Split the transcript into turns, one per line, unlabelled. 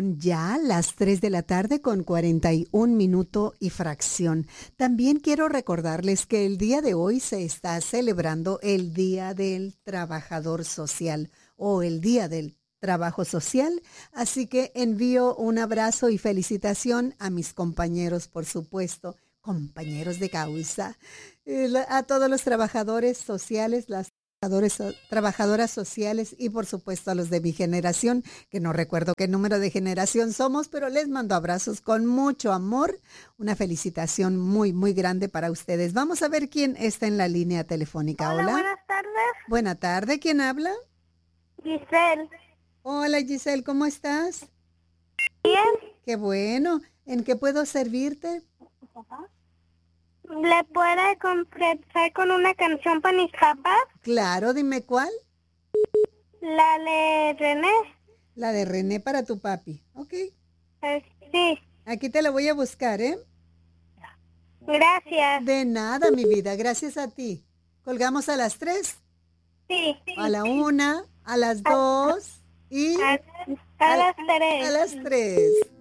Son ya las 3 de la tarde con 41 minutos y fracción. También quiero recordarles que el día de hoy se está celebrando el Día del Trabajador Social o el Día del Trabajo Social. Así que envío un abrazo y felicitación a mis compañeros, por supuesto, compañeros de causa, a todos los trabajadores sociales, las trabajadoras sociales y por supuesto a los de mi generación, que no recuerdo qué número de generación somos, pero les mando abrazos con mucho amor. Una felicitación muy, muy grande para ustedes. Vamos a ver quién está en la línea telefónica.
Hola,
Hola.
buenas tardes.
Buena tarde, ¿quién habla?
Giselle.
Hola Giselle, ¿cómo estás?
Bien.
Qué bueno. ¿En qué puedo servirte?
¿Le puede completar con una canción para mis papás?
Claro, dime cuál.
La de René.
La de René para tu papi. Ok.
Sí.
Aquí te la voy a buscar, ¿eh?
Gracias.
De nada, mi vida. Gracias a ti. Colgamos a las 3,
Sí.
a la 1, a las 2 y
A las 3.
a las 3.